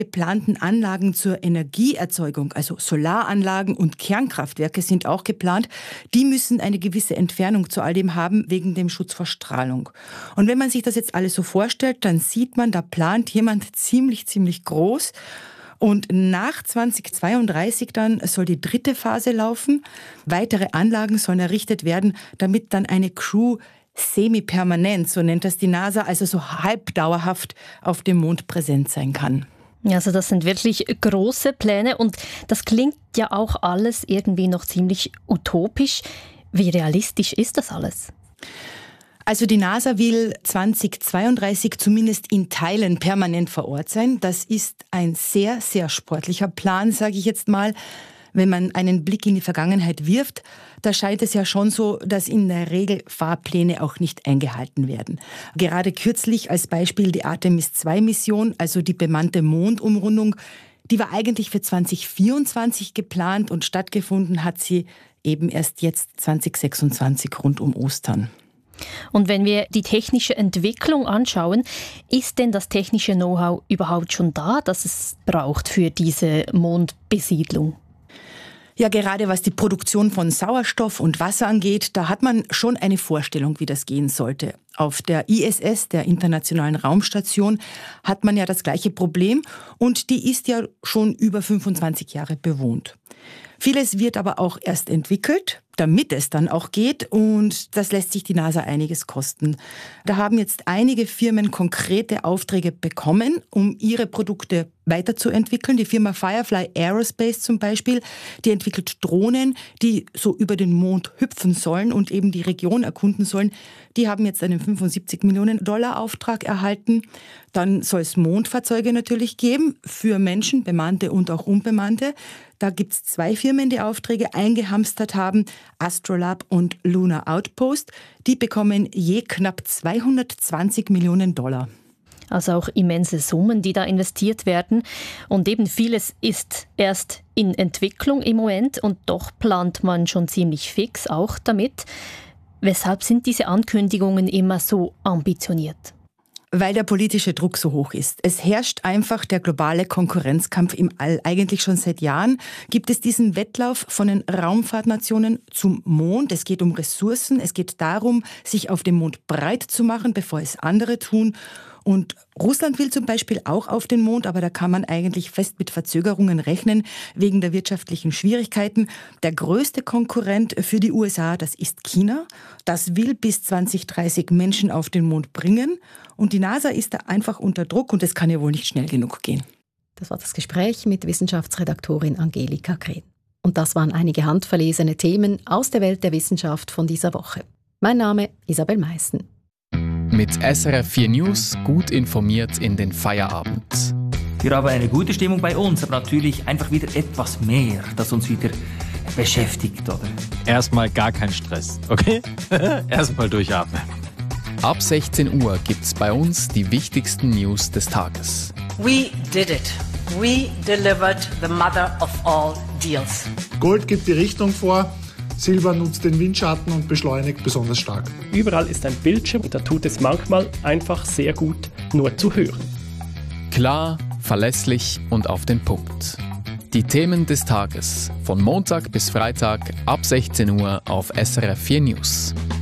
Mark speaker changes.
Speaker 1: geplanten Anlagen zur Energieerzeugung, also Solaranlagen und Kernkraftwerke sind auch geplant. Die müssen eine gewisse Entfernung zu all dem haben, wegen dem Schutz vor Strahlung. Und wenn man sich das jetzt alles so vorstellt, dann sieht man, da plant jemand ziemlich groß. Und nach 2032 dann soll die 3. Phase laufen. Weitere Anlagen sollen errichtet werden, damit dann eine Crew semi-permanent, so nennt das die NASA, also so halbdauerhaft auf dem Mond präsent sein kann.
Speaker 2: Also das sind wirklich große Pläne und das klingt ja auch alles irgendwie noch ziemlich utopisch. Wie realistisch ist das alles?
Speaker 1: Also die NASA will 2032 zumindest in Teilen permanent vor Ort sein. Das ist ein sehr sportlicher Plan, sage ich jetzt mal. Wenn man einen Blick in die Vergangenheit wirft, da scheint es ja schon so, dass in der Regel Fahrpläne auch nicht eingehalten werden. Gerade kürzlich als Beispiel die Artemis-2-Mission, also die bemannte Mondumrundung, die war eigentlich für 2024 geplant und stattgefunden hat sie eben erst jetzt 2026 rund um Ostern.
Speaker 2: Und wenn wir die technische Entwicklung anschauen, ist denn das technische Know-how überhaupt schon da, das es braucht für diese Mondbesiedlung?
Speaker 1: Ja, gerade was die Produktion von Sauerstoff und Wasser angeht, da hat man schon eine Vorstellung, wie das gehen sollte. Auf der ISS, der Internationalen Raumstation, hat man ja das gleiche Problem und die ist ja schon über 25 Jahre bewohnt. Vieles wird aber auch erst entwickelt, damit es dann auch geht und das lässt sich die NASA einiges kosten. Da haben jetzt einige Firmen konkrete Aufträge bekommen, um ihre Produkte weiterzuentwickeln. Die Firma Firefly Aerospace zum Beispiel, die entwickelt Drohnen, die so über den Mond hüpfen sollen und eben die Region erkunden sollen. Die haben jetzt einen $75 Millionen Auftrag erhalten. Dann soll es Mondfahrzeuge natürlich geben, für Menschen, bemannte und auch unbemannte. Da gibt es 2 Firmen, die Aufträge eingehamstert haben, Astrolab und Lunar Outpost. Die bekommen je knapp $220 Millionen.
Speaker 2: Also auch immense Summen, die da investiert werden. Und eben vieles ist erst in Entwicklung im Moment und doch plant man schon ziemlich fix auch damit. Weshalb sind diese Ankündigungen immer so ambitioniert?
Speaker 1: Weil der politische Druck so hoch ist. Es herrscht einfach der globale Konkurrenzkampf im All. Eigentlich schon seit Jahren gibt es diesen Wettlauf von den Raumfahrtnationen zum Mond. Es geht um Ressourcen, es geht darum, sich auf dem Mond breit zu machen, bevor es andere tun. Und Russland will zum Beispiel auch auf den Mond, aber da kann man eigentlich fest mit Verzögerungen rechnen, wegen der wirtschaftlichen Schwierigkeiten. Der größte Konkurrent für die USA, das ist China. Das will bis 2030 Menschen auf den Mond bringen. Und die NASA ist da einfach unter Druck und es kann ja wohl nicht schnell genug gehen.
Speaker 3: Das war das Gespräch mit Wissenschaftsredaktorin Angelika Krehn. Und das waren einige handverlesene Themen aus der Welt der Wissenschaft von dieser Woche. Mein Name Isabel Meissen.
Speaker 4: Mit SRF 4 News gut informiert in den Feierabend.
Speaker 5: Wir haben eine gute Stimmung bei uns, aber natürlich einfach wieder etwas mehr, das uns wieder beschäftigt, oder?
Speaker 6: Erstmal gar kein Stress, okay? Erstmal durchatmen.
Speaker 4: Ab 16 Uhr gibt's bei uns die wichtigsten News des Tages.
Speaker 7: We did it. We delivered the mother of all deals.
Speaker 8: Gold gibt die Richtung vor. Silber nutzt den Windschatten und beschleunigt besonders stark.
Speaker 9: Überall ist ein Bildschirm und da tut es manchmal einfach sehr gut, nur zu hören.
Speaker 4: Klar, verlässlich und auf den Punkt. Die Themen des Tages von Montag bis Freitag ab 16 Uhr auf SRF 4 News.